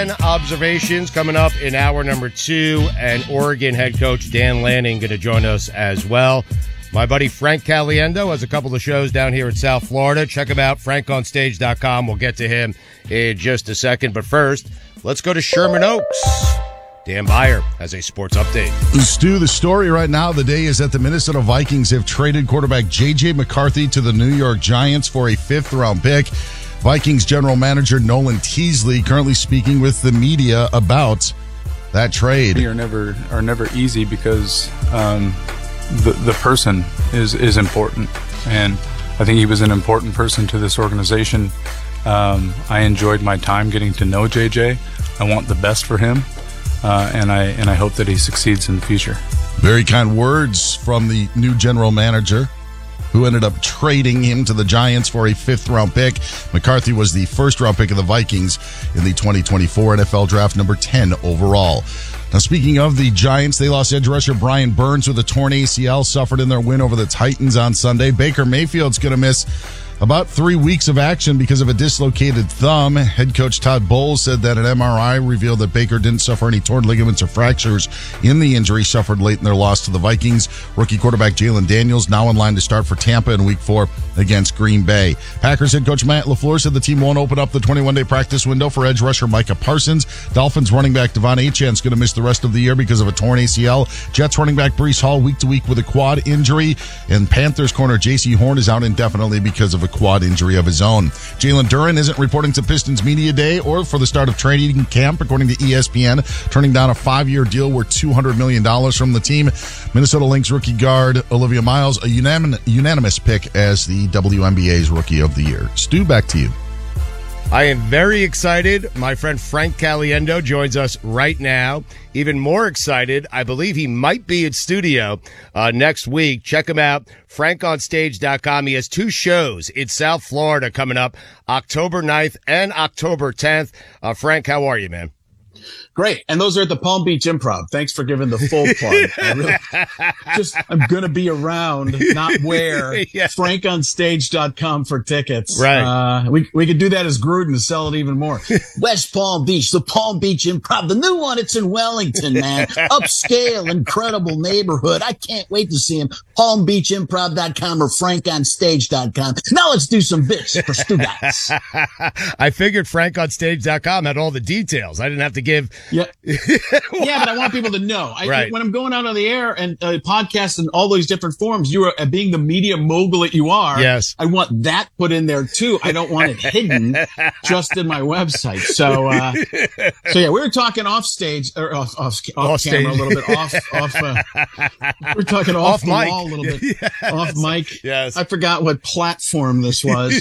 10 observations coming up in hour number 2, and Oregon head coach Dan Lanning going to join us as well. My buddy Frank Caliendo has a couple of shows down here in South Florida. Check him out, frankonstage.com. We'll get to him in just a second. But first, let's go to Sherman Oaks. Dan Beyer has a sports update. Stu, the story right now of the day is that the Minnesota Vikings have traded quarterback J.J. McCarthy to the New York Giants for a 5th-round pick. Vikings general manager Nolan Teasley currently speaking with the media about that trade. Are never easy because the person is important, and I think he was an important person to this organization. I enjoyed my time getting to know JJ. I want the best for him, and I hope that he succeeds in the future. Very kind words from the new general manager, who ended up trading him to the Giants for a 5th-round pick. McCarthy was the 1st-round pick of the Vikings in the 2024 NFL Draft, number 10 overall. Now, speaking of the Giants, they lost edge rusher Brian Burns with a torn ACL, suffered in their win over the Titans on Sunday. Baker Mayfield's going to miss about 3 weeks of action because of a dislocated thumb. Head coach Todd Bowles said that an MRI revealed that Baker didn't suffer any torn ligaments or fractures in the injury suffered late in their loss to the Vikings. Rookie quarterback Jalen Daniels now in line to start for Tampa in Week 4 against Green Bay. Packers head coach Matt LaFleur said the team won't open up the 21-day practice window for edge rusher Micah Parsons. Dolphins running back Devon Achane is going to miss the rest of the year because of a torn ACL. Jets running back Breece Hall week to week with a quad injury. And Panthers corner J.C. Horn is out indefinitely because of a quad injury of his own. Jalen Duren isn't reporting to Pistons Media Day or for the start of training camp, according to ESPN, turning down a 5-year deal worth $200 million from the team. Minnesota Lynx rookie guard Olivia Miles, a unanimous pick as the WNBA's Rookie of the Year. Stu, back to you. I am very excited. My friend Frank Caliendo joins us right now. Even more excited, I believe he might be in studio next week. Check him out, frankonstage.com. He has 2 shows in South Florida coming up October 9th and October 10th. Frank, how are you, man? Great. And those are at the Palm Beach Improv. Thanks for giving the full plug. I'm going to be around, not where. Yeah. Frankonstage.com for tickets. Right. We could do that as Gruden to sell it even more. West Palm Beach, the Palm Beach Improv, the new one. It's in Wellington, man. Upscale, incredible neighborhood. I can't wait to see him. PalmBeachImprov.com or frankonstage.com. Now let's do some bits for students. I figured frankonstage.com had all the details. I didn't have to give. Yeah. Yeah, but I want people to know. Right. When I'm going out on the air and podcasts and all those different forums, you are being the media mogul that you are. Yes. I want that put in there too. I don't want it hidden just in my website. So yeah, we were talking off stage or off camera stage. a little bit we're talking off the mic. wall a little bit, Yes. off mic. Yes. I forgot what platform this was.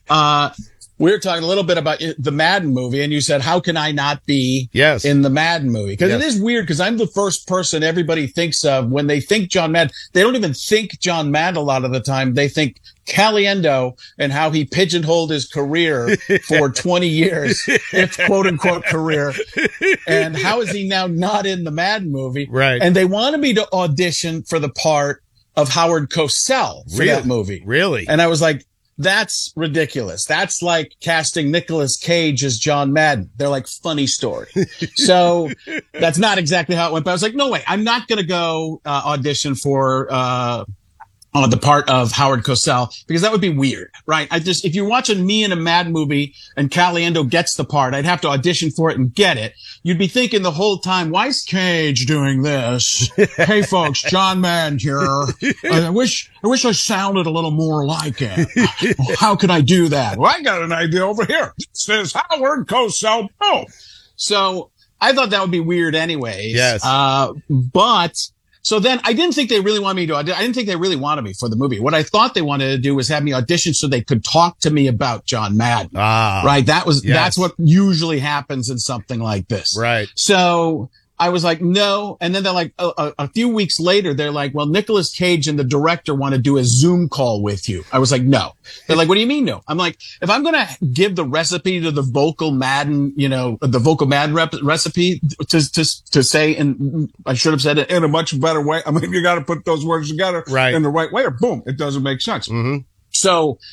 We were talking a little bit about the Madden movie, and you said, how can I not be in the Madden movie? Because it is weird, because I'm the first person everybody thinks of when they think John Madden. They don't even think John Madden a lot of the time. They think Caliendo and how he pigeonholed his career for 20 years, its quote-unquote career, and how is he now not in the Madden movie? Right. And they wanted me to audition for the part of Howard Cosell for that movie. Really? And I was like, that's ridiculous. That's like casting Nicolas Cage as John Madden. They're like, funny story. So that's not exactly how it went. But I was like, no way. I'm not going to go audition for the part of Howard Cosell, because that would be weird, right? If you're watching me in a Madden movie and Caliendo gets the part, I'd have to audition for it and get it. You'd be thinking the whole time, why is Cage doing this? Hey folks, John Madden here. I wish I sounded a little more like him. How could I do that? Well, I got an idea over here. It says Howard Cosell. Oh. So I thought that would be weird anyways. Yes. So then I didn't think they really wanted me to audition. I didn't think they really wanted me for the movie. What I thought they wanted to do was have me audition so they could talk to me about John Madden. Right. That's what usually happens in something like this. Right. So I was like, no. And then they're like, a few weeks later, they're like, well, Nicolas Cage and the director want to do a Zoom call with you. I was like, no. They're like, what do you mean no? I'm like, if I'm going to give the recipe to the vocal Madden, the vocal Madden recipe to say, and I should have said it in a much better way. I mean, you got to put those words together in the right way or boom, it doesn't make sense. Mm-hmm. So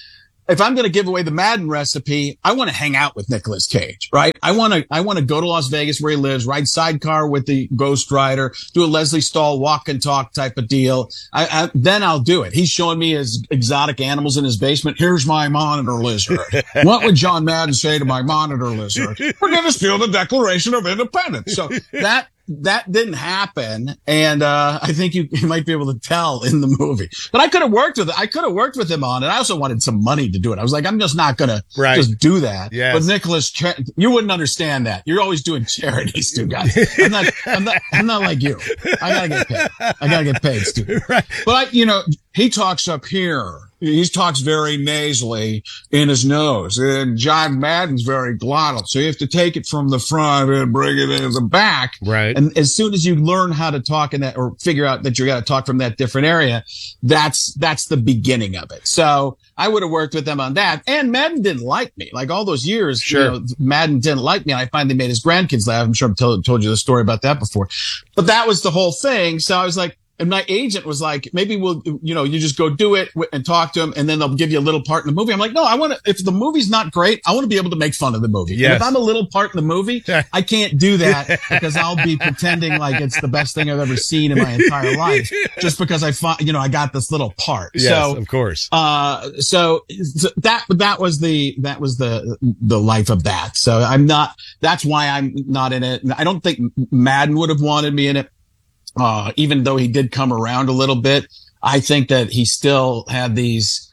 if I'm going to give away the Madden recipe, I want to hang out with Nicolas Cage, right? I want to go to Las Vegas where he lives, ride sidecar with the Ghost Rider, do a Leslie Stahl walk and talk type of deal. Then I'll do it. He's showing me his exotic animals in his basement. Here's my monitor lizard. What would John Madden say to my monitor lizard? We're going to steal the Declaration of Independence. So that didn't happen, and I think you might be able to tell in the movie. But I could have worked with it. I could have worked with him on it. I also wanted some money to do it. I was like, I'm just not gonna just do that. Yes. But Nicholas, you wouldn't understand that. You're always doing charities, too, guys. I'm not like you. I gotta get paid, Stu. Right. But he talks up here. He talks very nasally in his nose, and John Madden's very glottal. So you have to take it from the front and bring it in the back. Right. And as soon as you learn how to talk in that, or figure out that you got to talk from that different area, that's the beginning of it. So I would have worked with them on that. And Madden didn't like me. Like all those years, Madden didn't like me. And I finally made his grandkids laugh. I'm sure I've told you the story about that before. But that was the whole thing. So I was like, and my agent was like, maybe you just go do it and talk to him, and then they'll give you a little part in the movie. I'm like, no, if the movie's not great, I want to be able to make fun of the movie. Yes. And if I'm a little part in the movie, I can't do that because I'll be pretending like it's the best thing I've ever seen in my entire life just because I got this little part. Yes, so, of course. So that was the life of that. So that's why I'm not in it. I don't think Madden would have wanted me in it. Even though he did come around a little bit, I think that he still had these,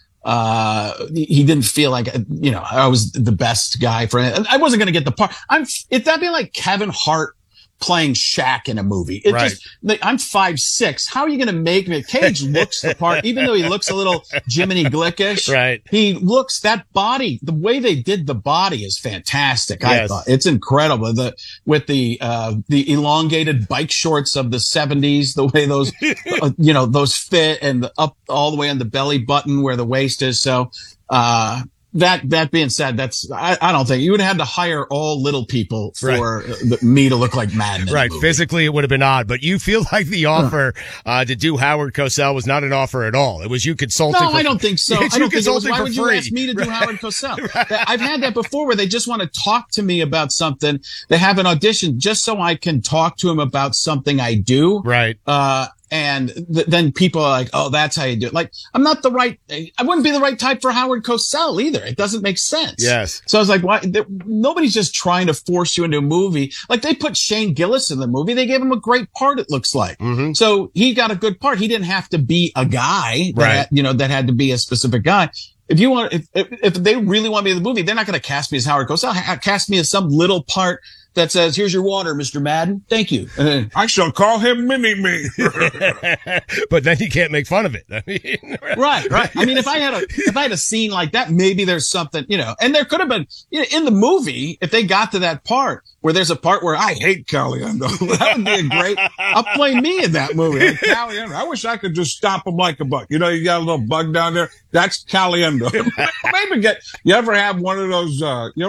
he didn't feel like, I was the best guy for it. I wasn't going to get the part. That'd be like Kevin Hart playing Shaq in a movie. I'm 5'6". How are you going to make me? Cage looks the part, even though he looks a little Jiminy Glick-ish. Right. He looks, that body, the way they did the body is fantastic. Yes. I thought it's incredible. With the elongated bike shorts of the 70s, the way those, those fit, and up all the way on the belly button where the waist is. So, that being said, I don't think you would have had to hire all little people for me to look like Madden. Right. Physically, it would have been odd, but you feel like the offer to do Howard Cosell was not an offer at all. It was you consulting. No, I don't think so. I don't think it was. Why would you ask me to do Right. Howard Cosell? I've had that before where they just want to talk to me about something. They have an audition just so I can talk to him about something I do. Right. And then people are like, oh, that's how you do it. Like, I wouldn't be the right type for Howard Cosell either. It doesn't make sense. Yes. So I was like, why? Nobody's just trying to force you into a movie. Like, they put Shane Gillis in the movie. They gave him a great part, it looks like. Mm-hmm. So he got a good part. He didn't have to be a guy that had to be a specific guy. If they really want me in the movie, they're not going to cast me as Howard Cosell. Cast me as some little part that says, "Here's your water, Mr. Madden. Thank you." And then, I shall call him Mini-Me. But then you can't make fun of it. I mean, Right. I mean, if I had a scene like that, maybe there's something, and there could have been, in the movie, if they got to that part where there's a part where I hate Caliendo, that would be a great, I'll play me in that movie. Like, Caliendo, I wish I could just stop him like a bug. You got a little bug down there. That's Caliendo. Maybe you ever have one of those,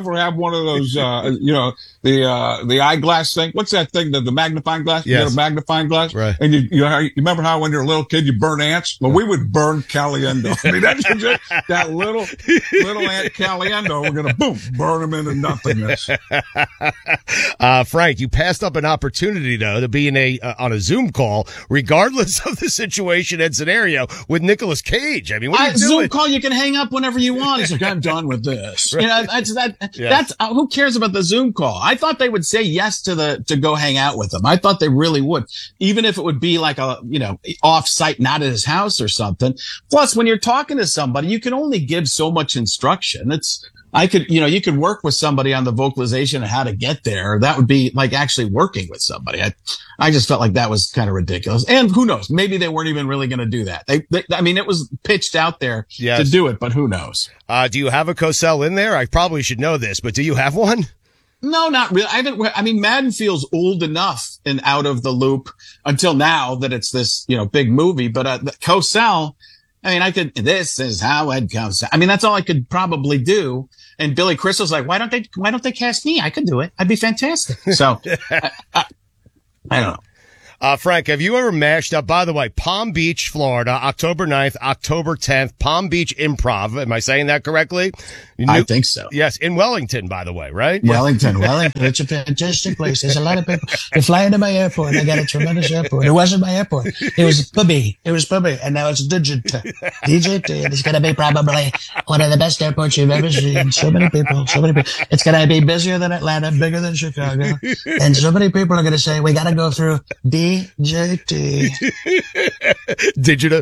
the eyeglass thing? What's that thing? The magnifying glass? Yes. You got a magnifying glass? Right. And you remember how when you're a little kid, you burn ants? Well, we would burn Caliendo. I mean, that's just that little ant Caliendo. We're going to burn him into nothingness. Frank, you passed up an opportunity though to be on a Zoom call, regardless of the situation and scenario, with Nicolas Cage. I mean, what are you doing? Zoom call, you can hang up whenever you want. He's like, I'm done with this. That's who cares about the Zoom call? I thought they would say yes to go hang out with him. I thought they really would, even if it would be like off site, not at his house or something. Plus, when you're talking to somebody, you can only give so much instruction. You could work with somebody on the vocalization and how to get there. That would be like actually working with somebody. I just felt like that was kind of ridiculous. And who knows? Maybe they weren't even really going to do that. I mean, it was pitched out there to do it, but who knows? Do you have a Cosell in there? I probably should know this, but do you have one? No, not really. I mean, Madden feels old enough and out of the loop until now that it's this, big movie, but Cosell, I mean, this is how Ed Cosell. I mean, that's all I could probably do. And Billy Crystal's like, why don't they cast me? I could do it. I'd be fantastic. So I don't know. Frank, have you ever mashed up, by the way, Palm Beach, Florida, October 9th, October 10th, Palm Beach Improv. Am I saying that correctly? I think so. Yes, in Wellington, by the way, right? Wellington. It's a fantastic place. There's a lot of people. They fly into my airport. I got a tremendous airport. It wasn't my airport. It was Pubby. And now it's DJT. And it's going to be probably one of the best airports you've ever seen. So many people. It's going to be busier than Atlanta, bigger than Chicago. And so many people are going to say, we got to go through DJT. Digita.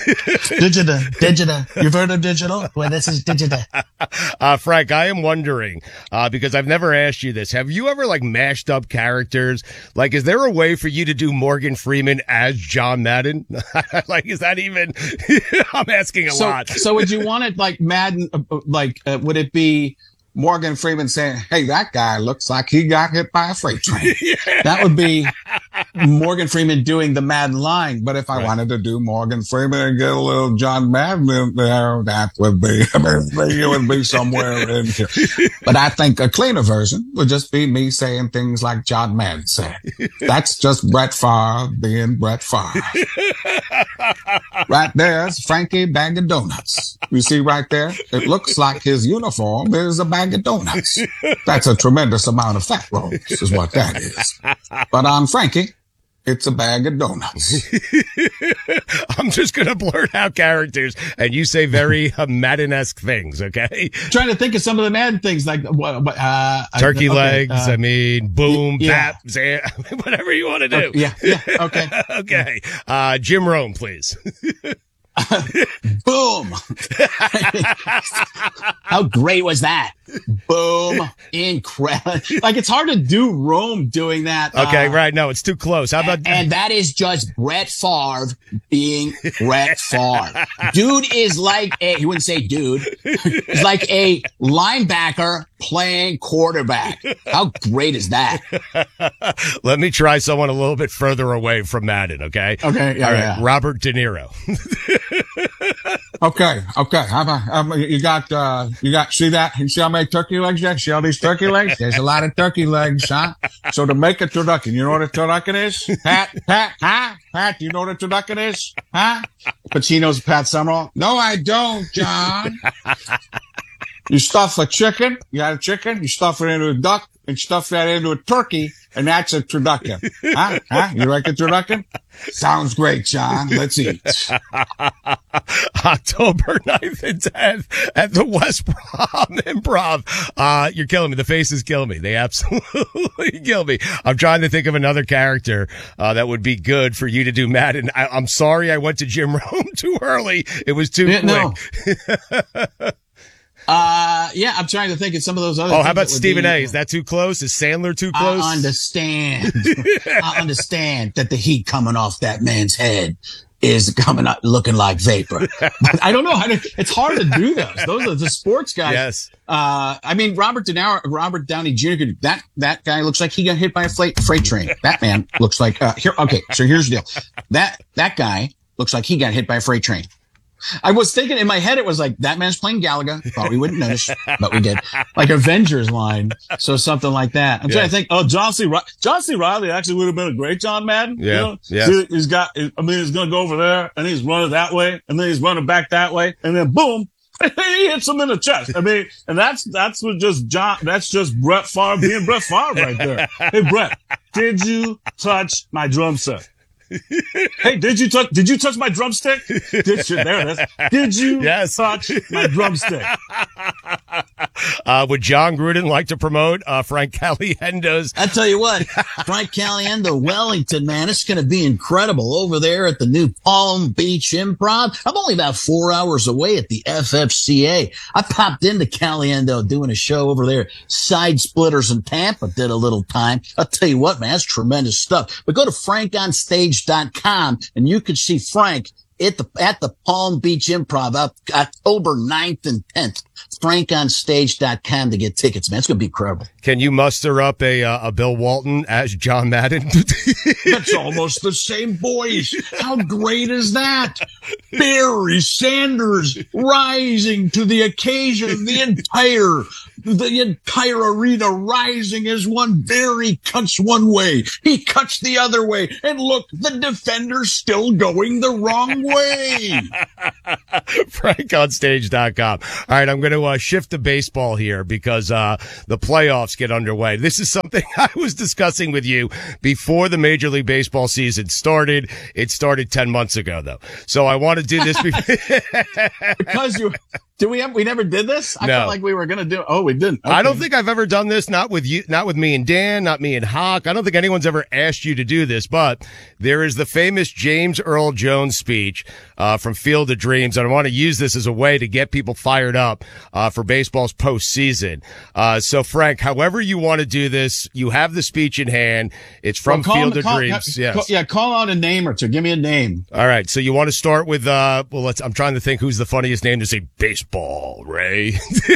You've heard of digital? Well, this is Digita. Frank, I am wondering, because I've never asked you this. Have you ever like mashed up characters? Like, is there a way for you to do Morgan Freeman as John Madden? Like, is that even, I'm asking a lot. So would you want it like Madden, would it be Morgan Freeman saying, hey, that guy looks like he got hit by a freight train? Yeah. That would be Morgan Freeman doing the Madden line. But if I wanted to do Morgan Freeman and get a little John Madden in there, that would be, it would be somewhere in here. But I think a cleaner version would just be me saying things like John Madden said. That's just Brett Favre being Brett Favre. Right there's Frankie Bag of Donuts. You see right there? It looks like his uniform is a bag of donuts. That's a tremendous amount of fat rolls is what that is. But on Frankie, it's a bag of donuts. I'm just going to blurt out characters and you say very Madden-esque things, okay? Trying to think of some of the Madden things like turkey legs, boom, bap, whatever you want to do. Yeah, okay. Okay. Jim Rome, please. Boom. How great was that? Boom. Incredible. Like, it's hard to do Rome doing that. Okay, right. No, it's too close. How about... And that is just Brett Favre being Brett Favre. Dude is like he wouldn't say dude. He's like a linebacker playing quarterback. How great is that? Let me try someone a little bit further away from Madden, okay? Okay, All right. Robert De Niro. Okay. How about, you got, see that? You see how many turkey legs there? See all these turkey legs? There's a lot of turkey legs, huh? So to make a turducken, you know what a turducken is? Pat, huh? Pat, do you know what a turducken is? Huh? Pacino's Pat Summerall. No, I don't, John. You stuff a chicken, you got a chicken, you stuff it into a duck, and stuff that into a turkey, and that's a turducken. Huh? You like a turducken? Sounds great, John. Let's eat. October 9th and 10th at the West Brom Improv. You're killing me. The faces kill me. They absolutely kill me. I'm trying to think of another character that would be good for you to do Madden. I'm sorry I went to Jim Rome too early. It was too quick. No. I'm trying to think of some of those other. Oh, how about Stephen A? Is that too close? Is Sandler too close? I understand that the heat coming off that man's head is coming up looking like vapor. But I don't know it's hard to do those. Those are the sports guys. Yes. Robert Downey Jr. That guy looks like he got hit by a freight train. That man looks like, here. Okay. So here's the deal. That guy looks like he got hit by a freight train. I was thinking in my head, it was like, that man's playing Galaga. Thought we wouldn't notice, but we did. Like Avengers line. So something like that. I'm trying to think, John C. Reilly actually would have been a great John Madden. Yeah. You know? Yeah. See, he's going to go over there and he's running that way and then he's running back that way and then boom, he hits him in the chest. And that's just Brett Favre being Brett Favre right there. Hey, Brett, did you touch my drum set? Hey, did you touch my drumstick? There it is. Did you touch my drumstick? Would John Gruden like to promote Frank Caliendo's? I tell you what, Frank Caliendo, Wellington, man, it's going to be incredible over there at the new Palm Beach Improv. I'm only about 4 hours away at the FFCA. I popped into Caliendo doing a show over there, Side Splitters in Tampa, did a little time. I'll tell you what, man, that's tremendous stuff. But go to frankonstage.com and you can see Frank at the Palm Beach Improv October 9th and 10th. frankonstage.com to get tickets, man. It's going to be incredible. Can you muster up a Bill Walton as John Madden? That's almost the same voice. How great is that? Barry Sanders rising to the occasion. The the entire arena rising as one. There he cuts one way. He cuts the other way. And look, the defender's still going the wrong way. FrankOnStage.com. All right, I'm going to shift to baseball here because the playoffs get underway. This is something I was discussing with you before the Major League Baseball season started. It started 10 months ago, though. So I want to do this because we never did this? I felt like we were going to do it. Oh, we didn't. Okay. I don't think I've ever done this. Not with you, not with me and Dan, not me and Hawk. I don't think anyone's ever asked you to do this, but there is the famous James Earl Jones speech from Field of Dreams. And I want to use this as a way to get people fired up for baseball's postseason. So, Frank, however you want to do this, you have the speech in hand. It's from Field of Dreams. Yes. Call out a name or two. Give me a name. All right. So you want to start with, I'm trying to think who's the funniest name to say baseball, Ray.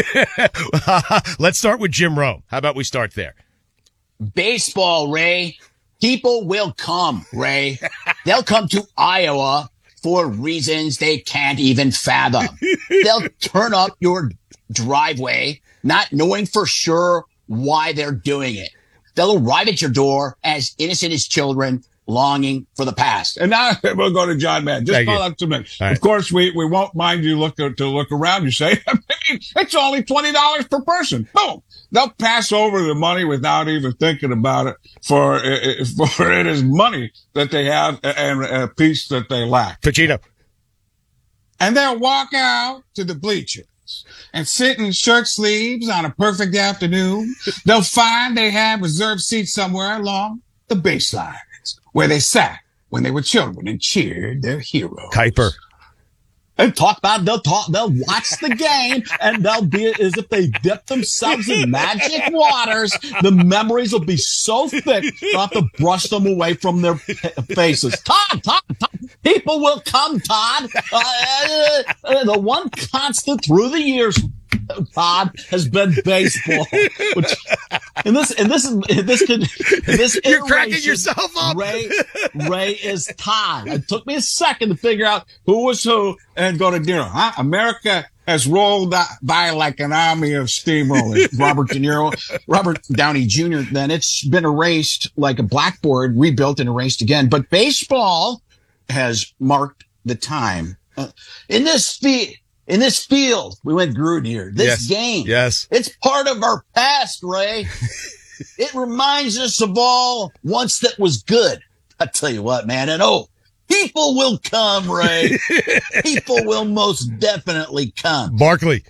Let's start with Jim Rome. How about we start there? Baseball, Ray. People will come, Ray. They'll come to Iowa for reasons they can't even fathom. They'll turn up your driveway, not knowing for sure why they're doing it. They'll arrive at your door as innocent as children, longing for the past. And now we'll go to John Madden. Just call up to me. Right. Of course, we won't mind you to look around. You say, I mean, it's only $20 per person. Boom. They'll pass over the money without even thinking about it, for it is money that they have and a piece that they lack. Pacino. And they'll walk out to the bleachers and sit in shirt sleeves on a perfect afternoon. They'll find they have reserved seats somewhere along the baselines where they sat when they were children and cheered their heroes. Kuiper. And they'll watch the game, and they'll be as if they dipped themselves in magic waters. The memories will be so thick, they'll have to brush them away from their faces. Todd, people will come, Todd. The one constant through the years, Todd, has been baseball. Which, You're cracking yourself up. Ray is Todd. It took me a second to figure out who was who and go to dinner. Huh? America has rolled by like an army of steamrollers. Robert Downey Jr. Then it's been erased like a blackboard, rebuilt and erased again. But baseball has marked the time. In this field, we went Gruden here. This game, it's part of our past, Ray. It reminds us of all once that was good. I tell you what, man, and people will come, Ray. People will most definitely come. Barkley.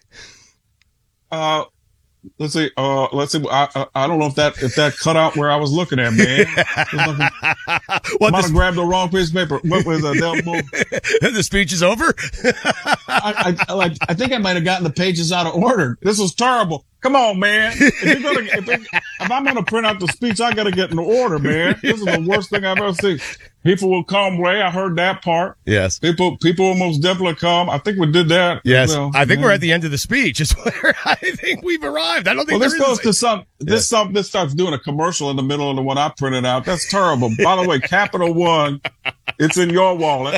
Let's see. I don't know if that cut out where I was looking at, man. I might have grabbed the wrong piece of paper. What was that? The speech is over. I think I might have gotten the pages out of order. This was terrible. Come on, man. If I'm going to print out the speech, I got to get in order, man. This is the worst thing I've ever seen. People will come, Ray. I heard that part. Yes. People will most definitely come. I think we did that. Yes. Well, I think we're at the end of the speech. Is where I think we've arrived. I don't think this goes to this starts doing a commercial in the middle of the one I printed out. That's terrible. By the way, Capital One, it's in your wallet.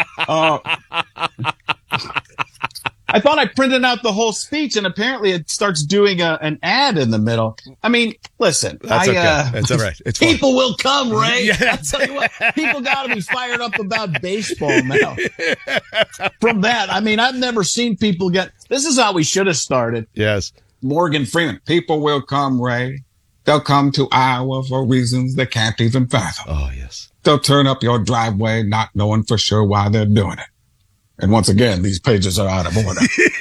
I thought I printed out the whole speech, and apparently it starts doing an ad in the middle. I mean, listen. That's okay. That's all right. It's people fun. will come, Ray. I tell you what, people got to be fired up about baseball now. From that, I mean, I've never seen people get. This is how we should have started. Yes. Morgan Freeman. People will come, Ray. They'll come to Iowa for reasons they can't even fathom. Oh, yes. They'll turn up your driveway, not knowing for sure why they're doing it. And once again, these pages are out of order.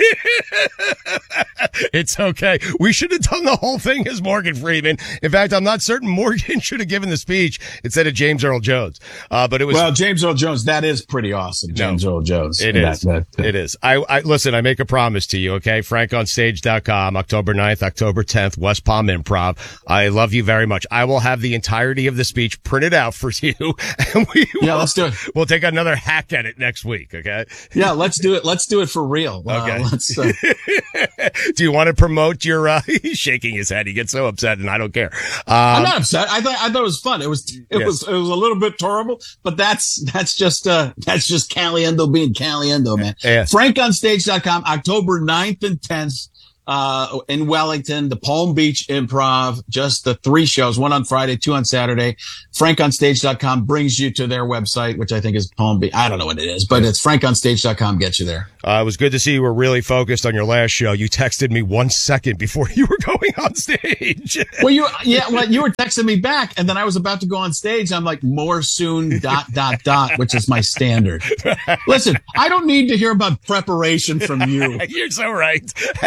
It's okay. We should have done the whole thing as Morgan Freeman. In fact, I'm not certain Morgan should have given the speech instead of James Earl Jones. But it was. Well, James Earl Jones, that is pretty awesome. James Earl Jones. It is. It is. I listen, I make a promise to you, okay? FrankOnStage.com, October 9th, October 10th, West Palm Improv. I love you very much. I will have the entirety of the speech printed out for you. And let's do it. We'll take another hack at it next week, okay? Yeah, let's do it. Let's do it for real. Okay. Do you want to promote your, he's shaking his head. He gets so upset and I don't care. I'm not upset. I thought it was fun. It was a little bit terrible, but that's just Caliendo being Caliendo, man. Yes. FrankOnStage.com, October 9th and 10th. in Wellington, the Palm Beach Improv, just the 3 shows, 1 on Friday, 2 on Saturday. FrankOnStage.com brings you to their website, which I think is Palm Beach. I don't know what it is, but it's FrankOnStage.com gets you there. It was good to see you were really focused on your last show. You texted me 1 second before you were going on stage. Well, you were texting me back, and then I was about to go on stage. I'm like, more soon, ... which is my standard. Listen, I don't need to hear about preparation from you. You're so right.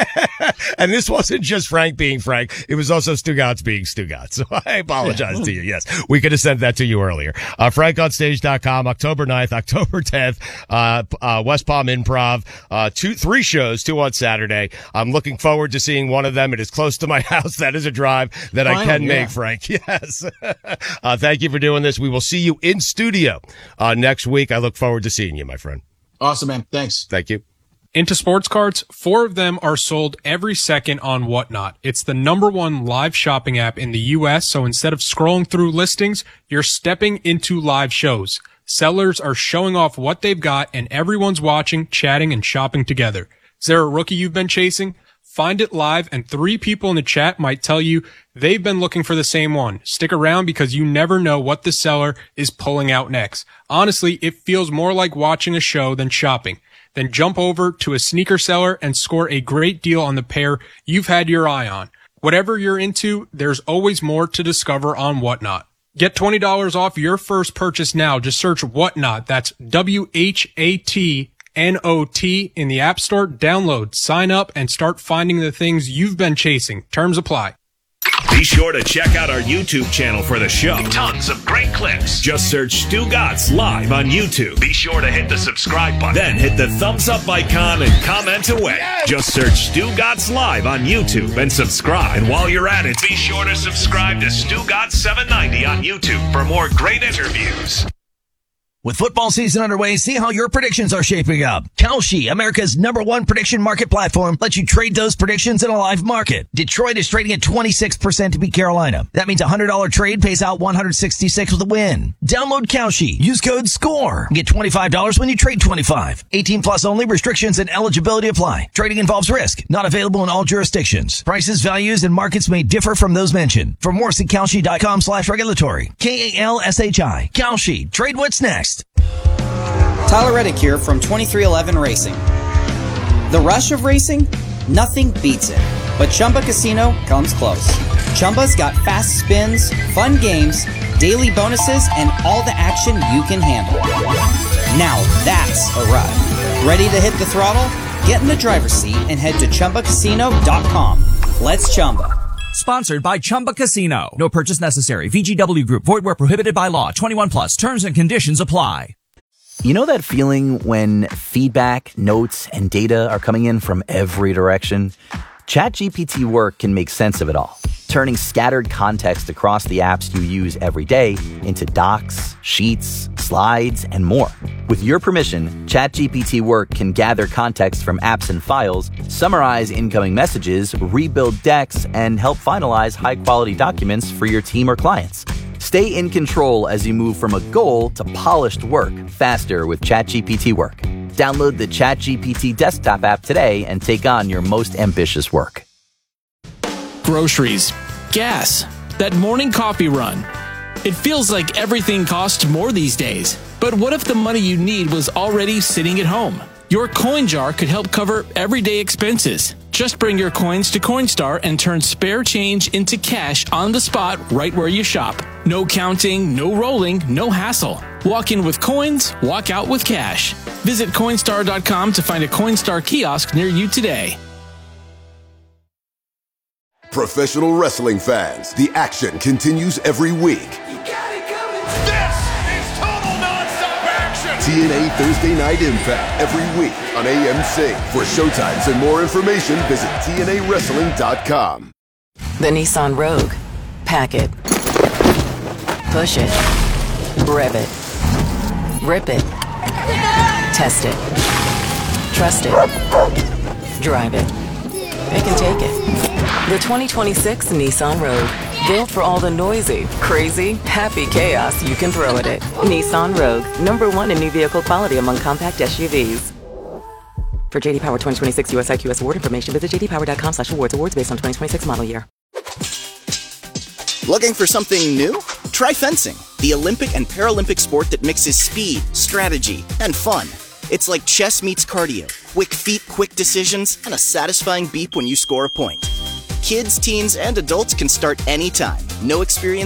And this wasn't just Frank being Frank. It was also Stugatz being Stugatz. So I apologize to you. Yes, we could have sent that to you earlier. FrankOnStage.com, October 9th, October 10th, West Palm Improv, 3 shows, 2 on Saturday. I'm looking forward to seeing one of them. It is close to my house. That is a drive that I can make, Frank. Yes. Thank you for doing this. We will see you in studio next week. I look forward to seeing you, my friend. Awesome, man. Thanks. Thank you. Into sports cards, 4 of them are sold every second on Whatnot. It's the #1 live shopping app in the U.S., so instead of scrolling through listings, you're stepping into live shows. Sellers are showing off what they've got, and everyone's watching, chatting, and shopping together. Is there a rookie you've been chasing? Find it live, and 3 people in the chat might tell you they've been looking for the same one. Stick around because you never know what the seller is pulling out next. Honestly, it feels more like watching a show than shopping. Then jump over to a sneaker seller and score a great deal on the pair you've had your eye on. Whatever you're into, there's always more to discover on Whatnot. Get $20 off your first purchase now. Just search Whatnot. That's WHATNOT in the App Store. Download, sign up, and start finding the things you've been chasing. Terms apply. Be sure to check out our YouTube channel for the show. Tons of great clips. Just search Stugatz Live on YouTube. Be sure to hit the subscribe button. Then hit the thumbs up icon and comment away. Yes! Just search Stugatz Live on YouTube and subscribe. And while you're at it, be sure to subscribe to Stugatz 790 on YouTube for more great interviews. With football season underway, see how your predictions are shaping up. Kalshi, America's #1 prediction market platform, lets you trade those predictions in a live market. Detroit is trading at 26% to beat Carolina. That means a $100 trade pays out $166 with a win. Download Kalshi. Use code SCORE. Get $25 when you trade 25. 18 plus only. Restrictions and eligibility apply. Trading involves risk. Not available in all jurisdictions. Prices, values, and markets may differ from those mentioned. For more, see Kalshi.com/regulatory. KALSHI. Kalshi. Trade what's next. Tyler Reddick here from 2311 Racing. The rush of racing? Nothing beats it. But Chumba Casino comes close. Chumba's got fast spins, fun games, daily bonuses, and all the action you can handle. Now that's a ride. Ready to hit the throttle? Get in the driver's seat and head to ChumbaCasino.com. Let's Chumba. Sponsored by Chumba Casino. No purchase necessary. VGW Group. Void where prohibited by law. 21 plus. Terms and conditions apply. You know that feeling when feedback, notes, and data are coming in from every direction? ChatGPT Work can make sense of it all, turning scattered context across the apps you use every day into docs, sheets, slides, and more. With your permission, ChatGPT Work can gather context from apps and files, summarize incoming messages, rebuild decks, and help finalize high-quality documents for your team or clients. Stay in control as you move from a goal to polished work faster with ChatGPT Work. Download the ChatGPT desktop app today and take on your most ambitious work. Groceries, gas, that morning coffee run. It feels like everything costs more these days. But what if the money you need was already sitting at home? Your coin jar could help cover everyday expenses. Just bring your coins to Coinstar and turn spare change into cash on the spot right where you shop. No counting, no rolling, no hassle. Walk in with coins, walk out with cash. Visit Coinstar.com to find a Coinstar kiosk near you today. Professional wrestling fans, the action continues every week. TNA Thursday Night Impact every week on AMC. For showtimes and more information, visit TNAWrestling.com. The Nissan Rogue. Pack it. Push it. Rev it. Rip it. Test it. Trust it. Drive it. Pick and take it. The 2026 Nissan Rogue. Built for all the noisy, crazy, happy chaos you can throw at it. Nissan Rogue, #1 in new vehicle quality among compact SUVs. For JD Power 2026 US IQS award information, visit jdpower.com/awards. Awards based on 2026 model year. Looking for something new? Try fencing, the Olympic and Paralympic sport that mixes speed, strategy, and fun. It's like chess meets cardio, quick feet, quick decisions, and a satisfying beep when you score a point. Kids, teens, and adults can start anytime. No experience